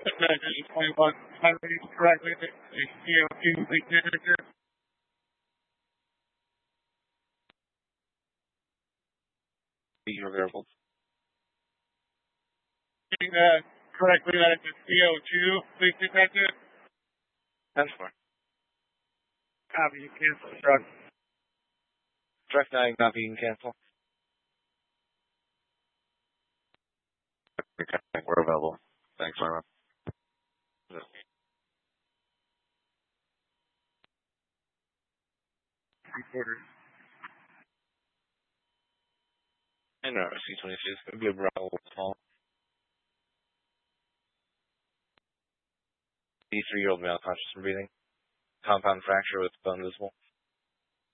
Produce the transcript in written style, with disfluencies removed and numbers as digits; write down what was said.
21, time reads correctly. CO2 leak detector. Your variables. Correctly that it's a CO2 leak detector. 10-4. Copy, you cancel the truck. Truck 9, copy, you can cancel. We're available. Thanks, Norma. Reporter. And C-22 is going to be a Bravo small. 83-year-old male conscious and breathing. Compound fracture with bone visible.